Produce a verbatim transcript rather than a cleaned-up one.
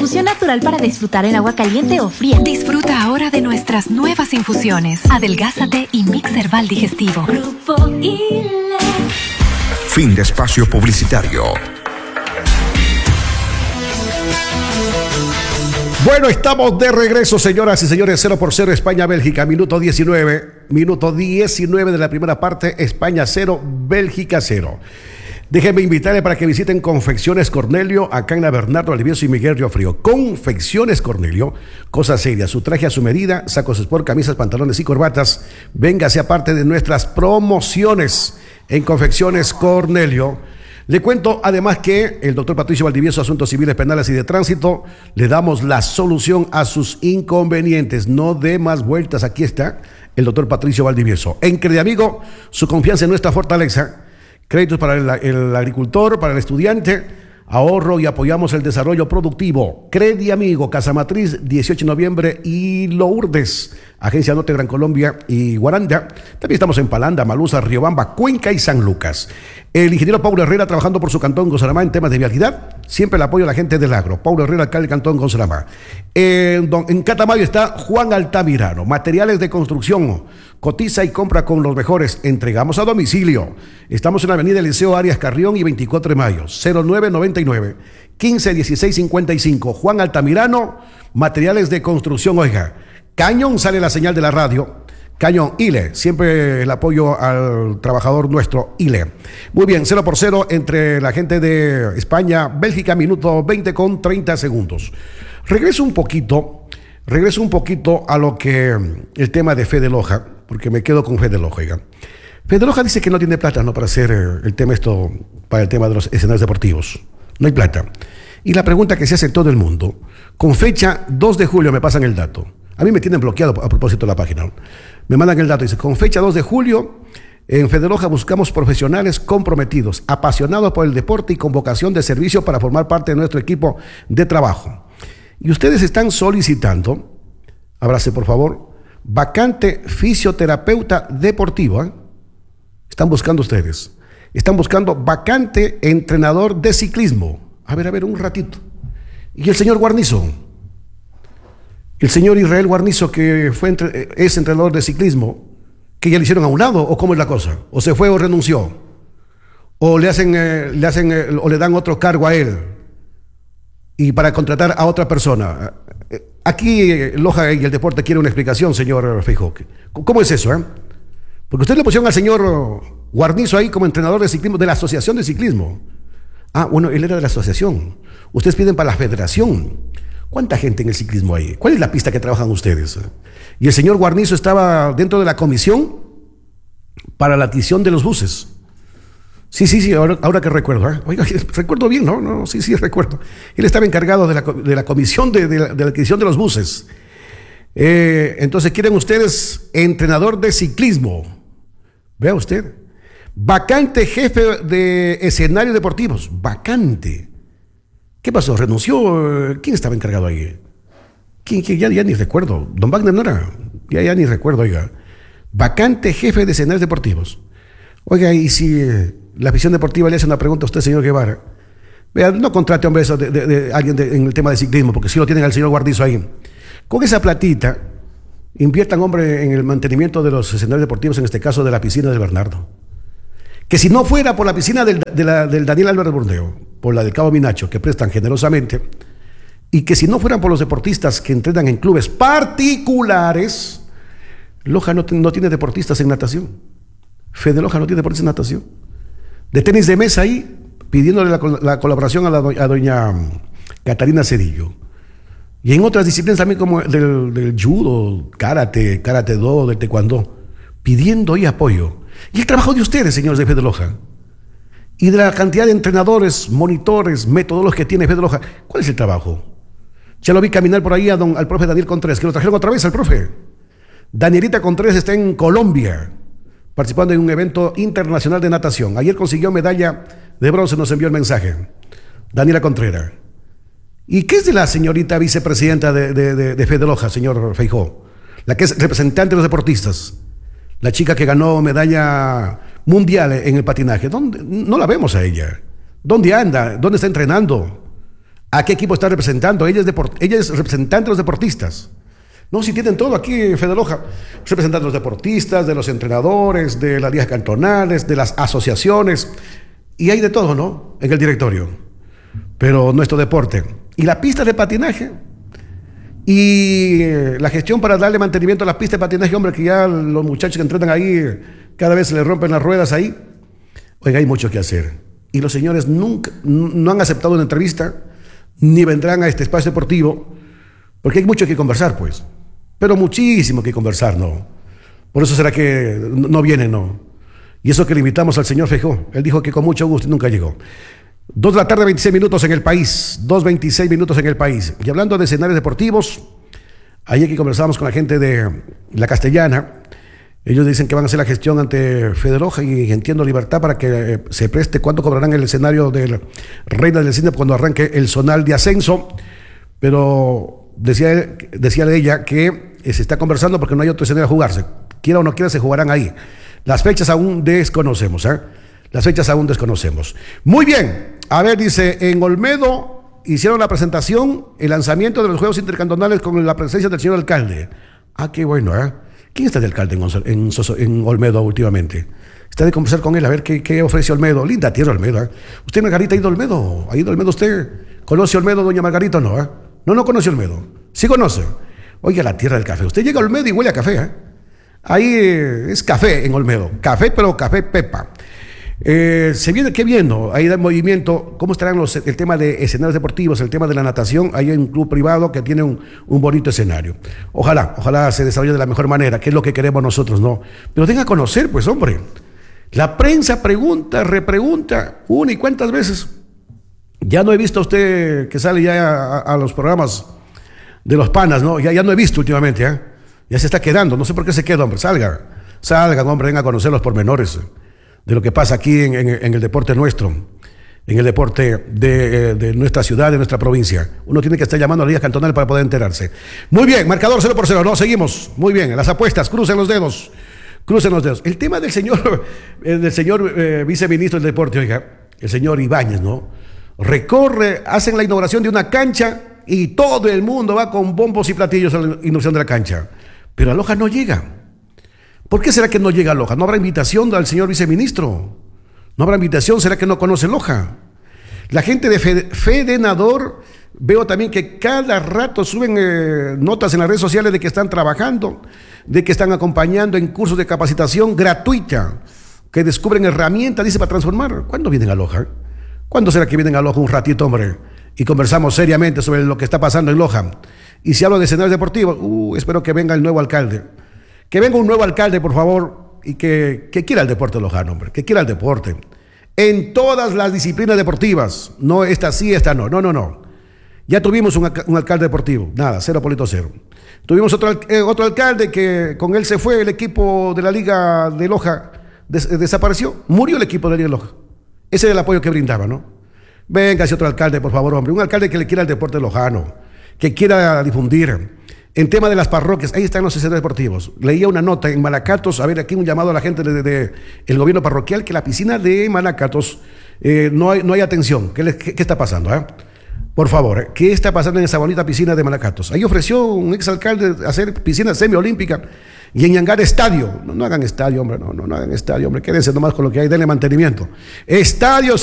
infusión natural para disfrutar en agua caliente o fría. Disfruta ahora de nuestras nuevas infusiones. Adelgázate y Mix Herbal Digestivo. Grupo ILE. Fin de espacio publicitario. Bueno, estamos de regreso, señoras y señores. Cero por cero, España-Bélgica, minuto diecinueve. Minuto diecinueve de la primera parte, España cero, Bélgica cero. Déjenme invitarle para que visiten Confecciones Cornelio, acá en la Bernardo Valdivieso y Miguel Riofrío. Confecciones Cornelio, cosa seria, su traje a su medida, sacos sport, camisas, pantalones y corbatas. Véngase aparte de nuestras promociones en Confecciones Cornelio. Le cuento además que el doctor Patricio Valdivieso, Asuntos Civiles, Penales y de Tránsito, le damos la solución a sus inconvenientes. No dé más vueltas, aquí está el doctor Patricio Valdivieso. En Crediamigo, su confianza en nuestra fortaleza. Créditos para el, el agricultor, para el estudiante, ahorro y apoyamos el desarrollo productivo. Crediamigo, Casa Matriz, dieciocho de noviembre y Lourdes, Agencia Norte, Gran Colombia y Guaranda. También estamos en Palanda, Malusa, Riobamba, Cuenca y San Lucas. El ingeniero Paulo Herrera, trabajando por su cantón Gonzalama en temas de vialidad, siempre el apoyo a la gente del agro. Paulo Herrera, alcalde del cantón Gonzalama. En, en Catamayo está Juan Altamirano, materiales de construcción. Cotiza y compra con los mejores. Entregamos a domicilio. Estamos en la avenida Eliseo Arias Carrión y veinticuatro de mayo. cero nueve noventa y nueve, quince dieciséis cincuenta y cinco. Juan Altamirano, materiales de construcción. Oiga, Cañón, sale la señal de la radio. Cañón, ILE, siempre el apoyo al trabajador nuestro, ILE. Muy bien, cero por cero entre la gente de España, Bélgica, minuto veinte con treinta segundos. Regreso un poquito, regreso un poquito a lo que, el tema de Fede Loja, porque me quedo con Fede Loja, oiga. Fede Loja dice que no tiene plata, ¿no?, para hacer el tema esto, para el tema de los escenarios deportivos. No hay plata. Y la pregunta que se hace en todo el mundo, con fecha dos de julio, me pasan el dato. A mí me tienen bloqueado a propósito de la página. Me mandan el dato, dice, con fecha dos de julio, en Fede Loja buscamos profesionales comprometidos, apasionados por el deporte y con vocación de servicio para formar parte de nuestro equipo de trabajo. Y ustedes están solicitando, abrace por favor, vacante fisioterapeuta deportivo, ¿eh? Están buscando ustedes. Están buscando vacante entrenador de ciclismo. A ver, a ver, un ratito. ¿Y el señor Guarnizo? El señor Israel Guarnizo, que fue entre, es entrenador de ciclismo, que ya le hicieron a un lado, ¿o cómo es la cosa? ¿O se fue o renunció? ¿O le hacen, eh, le hacen eh, o le dan otro cargo a él? Y para contratar a otra persona. Aquí eh, Loja y el deporte quiere una explicación, señor Feijóo. ¿Cómo es eso, eh? Porque usted le pusieron al señor Guarnizo ahí como entrenador de ciclismo de la Asociación de Ciclismo. Ah, bueno, él era de la asociación. Ustedes piden para la federación. ¿Cuánta gente en el ciclismo hay? ¿Cuál es la pista que trabajan ustedes? Y el señor Guarnizo estaba dentro de la comisión para la adquisición de los buses. Sí, sí, sí, ahora, ahora que recuerdo. ¿eh? Oiga, recuerdo bien, ¿no? no sí, sí, recuerdo. Él estaba encargado de la, de la comisión de, de, la, de la adquisición de los buses. Eh, entonces, ¿quieren ustedes entrenador de ciclismo? Vea usted. Vacante jefe de escenarios deportivos. Vacante. ¿Qué pasó? ¿Renunció? ¿Quién estaba encargado ahí? ¿Quién, quién? Ya, ya ni recuerdo. Don Wagner no era. Ya, ya ni recuerdo, oiga. Vacante jefe de escenarios deportivos. Oiga, y si eh, la afición deportiva le hace una pregunta a usted, señor Guevara. Vea, no contrate, hombre, eso de, de, de alguien de, en el tema de ciclismo, porque si lo tienen al señor Guarnizo ahí. Con esa platita, inviertan, hombre, en el mantenimiento de los escenarios deportivos, en este caso de la piscina del Bernardo. Que si no fuera por la piscina del, de la, del Daniel Álvarez Burdeo, por la del Cabo Minacho, que prestan generosamente, y que si no fueran por los deportistas que entrenan en clubes particulares, Loja no, no tiene deportistas en natación. Fede Loja no tiene deportistas en natación. De tenis de mesa ahí, pidiéndole la, la colaboración a, la, a doña Catalina Cedillo. Y en otras disciplinas también como del, del judo, karate, karate do, del taekwondo, pidiendo ahí apoyo. Y el trabajo de ustedes, señores de Fede Loja, y de la cantidad de entrenadores, monitores, metodólogos que tiene Fede Loja, ¿cuál es el trabajo? Ya lo vi caminar por ahí a don, al profe Daniel Contreras, que lo trajeron otra vez al profe. Danielita Contreras está en Colombia, participando en un evento internacional de natación. Ayer consiguió medalla de bronce, nos envió el mensaje. Daniela Contreras. ¿Y qué es de la señorita vicepresidenta de, de, de, de Fede Loja, señor Feijóo? La que es representante de los deportistas. La chica que ganó medalla mundial en el patinaje. ¿Dónde? No la vemos a ella. ¿Dónde anda? ¿Dónde está entrenando? ¿A qué equipo está representando? Ella es, deport- ella es representante de los deportistas. No, si tienen todo aquí en Fede Loja. Representante de los deportistas, de los entrenadores, de las ligas cantonales, de las asociaciones. Y hay de todo, ¿no? En el directorio. Pero nuestro deporte. Y la pista de patinaje. Y la gestión para darle mantenimiento a la pista de patinaje, hombre, que ya los muchachos que entrenan ahí, cada vez se les rompen las ruedas ahí. Oiga, hay mucho que hacer. Y los señores nunca, no han aceptado una entrevista, ni vendrán a este espacio deportivo, porque hay mucho que conversar, pues. Pero muchísimo que conversar, ¿no? Por eso será que no viene, ¿no? Y eso que le invitamos al señor Feijó. Él dijo que con mucho gusto y nunca llegó. Dos de la tarde, veintiséis minutos en el país. Dos, veintiséis minutos en el país. Y hablando de escenarios deportivos, ayer que conversamos con la gente de La Castellana, ellos dicen que van a hacer la gestión ante Fede Loja y Entiendo Libertad para que se preste cuánto cobrarán el escenario del Reina del Cine cuando arranque el zonal de ascenso. Pero decía, él, decía ella que se está conversando porque no hay otro escenario a jugarse. Quiera o no quiera, se jugarán ahí. Las fechas aún desconocemos, ¿eh? Las fechas aún desconocemos. Muy bien. A ver, dice, en Olmedo hicieron la presentación, el lanzamiento de los Juegos Intercantonales con la presencia del señor alcalde. Ah, qué bueno, ¿eh? ¿Quién está de alcalde en, en, en Olmedo últimamente? Está de conversar con él, a ver qué, qué ofrece Olmedo. Linda tierra Olmedo, ¿eh? ¿Usted, Margarita, ha ido a Olmedo? ¿Ha ido a Olmedo usted? ¿Conoce Olmedo, doña Margarita, o no? ¿Eh? No, no conoce Olmedo. Sí conoce. Oiga, la tierra del café. Usted llega a Olmedo y huele a café, ¿eh? Ahí eh, es café en Olmedo. Café, pero café pepa. Eh, se viene, ¿qué viendo? Ahí da movimiento. ¿Cómo estarán los, el tema de escenarios deportivos, el tema de la natación? Ahí hay un club privado que tiene un, un bonito escenario. Ojalá, ojalá se desarrolle de la mejor manera, que es lo que queremos nosotros, ¿no? Pero den a conocer, pues, hombre. La prensa pregunta, repregunta, una y cuántas veces. Ya no he visto a usted que sale ya a, a los programas de los panas, ¿no? Ya, ya no he visto últimamente, ¿eh? Ya se está quedando, no sé por qué se queda, hombre. Salga, salga, hombre, venga a conocer los pormenores de lo que pasa aquí en, en, en el deporte nuestro, en el deporte de, de nuestra ciudad, de nuestra provincia. Uno tiene que estar llamando a la liga cantonal para poder enterarse. Muy bien, marcador cero por cero, no, seguimos. Muy bien, las apuestas, crucen los dedos, crucen los dedos. El tema del señor, del señor eh, viceministro del deporte, oiga, el señor Ibáñez, ¿no? Recorre, hacen la inauguración de una cancha y todo el mundo va con bombos y platillos a la inauguración de la cancha. Pero a Loja no llega. ¿Por qué será que no llega a Loja? ¿No habrá invitación al señor viceministro? ¿No habrá invitación? ¿Será que no conoce Loja? La gente de Fede, Fedenador, veo también que cada rato suben eh, notas en las redes sociales de que están trabajando, de que están acompañando en cursos de capacitación gratuita, que descubren herramientas, dice, para transformar. ¿Cuándo vienen a Loja? ¿Cuándo será que vienen a Loja un ratito, hombre? Y conversamos seriamente sobre lo que está pasando en Loja. Y si hablo de escenarios deportivos, uh, espero que venga el nuevo alcalde. Que venga un nuevo alcalde, por favor, y que, que quiera el deporte lojano, hombre, que quiera el deporte. En todas las disciplinas deportivas. No, esta sí, esta no. No, no, no. Ya tuvimos un, un alcalde deportivo. Nada, cero polito cero. Tuvimos otro, eh, otro alcalde que con él se fue el equipo de la Liga de Loja. Des, desapareció. Murió el equipo de la Liga de Loja. Ese era el apoyo que brindaba, ¿no? Venga ese otro alcalde, por favor, hombre. Un alcalde que le quiera el deporte lojano, que quiera difundir. En tema de las parroquias, ahí están los escenarios deportivos. Leía una nota en Malacatos, a ver, aquí un llamado a la gente del de, de, gobierno parroquial, que la piscina de Malacatos eh, no, hay, no hay atención. ¿Qué, qué, qué está pasando? Eh? Por favor, ¿eh? ¿Qué está pasando en esa bonita piscina de Malacatos? Ahí ofreció un exalcalde hacer piscina semiolímpica y en Yangar estadio. No, no hagan estadio, hombre, no, no, no hagan estadio, hombre, quédense nomás con lo que hay, denle mantenimiento. Estadio